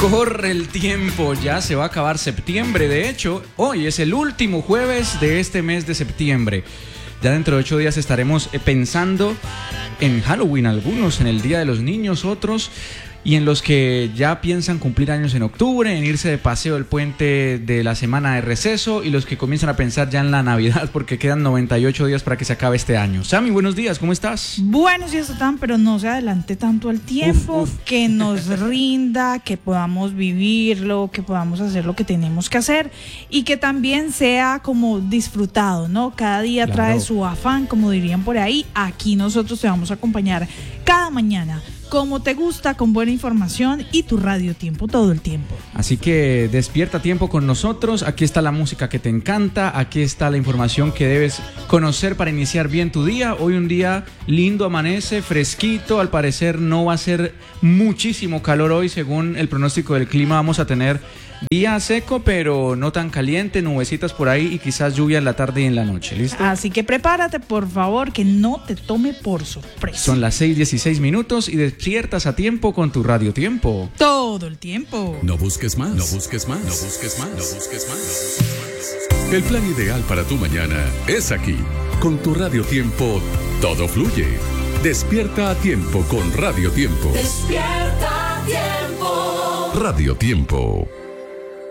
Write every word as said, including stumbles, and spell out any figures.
Corre el tiempo, ya se va a acabar septiembre. De hecho, hoy es el último jueves de este mes de septiembre. Ya dentro de ocho días estaremos pensando en Halloween, algunos en el Día de los Niños, otros, y en los que ya piensan cumplir años en octubre, en irse de paseo el puente de la semana de receso, y los que comienzan a pensar ya en la Navidad porque quedan noventa y ocho días para que se acabe este año. Sammy, buenos días, ¿cómo estás? Buenos días, Tatán, pero no se adelante tanto al tiempo, uf, uf. que nos rinda, que podamos vivirlo, que podamos hacer lo que tenemos que hacer y que también sea como disfrutado, ¿no? Cada día claro. trae su afán, como dirían por ahí. Aquí nosotros te vamos a acompañar cada mañana, como te gusta, con buena información y tu radio tiempo todo el tiempo. Así que despierta tiempo con nosotros. Aquí está la música que te encanta, aquí está la información que debes conocer para iniciar bien tu día. Hoy un día lindo, amanece, fresquito. Al parecer no va a ser muchísimo calor hoy, según el pronóstico del clima. Vamos a tener día seco, pero no tan caliente, nubecitas por ahí y quizás lluvia en la tarde y en la noche. ¿Listo? Así que prepárate, por favor, que no te tome por sorpresa. Son las seis dieciséis minutos y despiertas a tiempo con tu radio tiempo. Todo el tiempo. No busques más, no busques más, no busques más, no busques más. El plan ideal para tu mañana es aquí. Con tu radio tiempo, todo fluye. Despierta a tiempo con Radio Tiempo. Despierta a tiempo. Radio Tiempo.